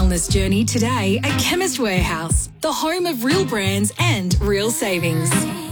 wellness journey today at Chemist Warehouse, the home of real brands and real savings.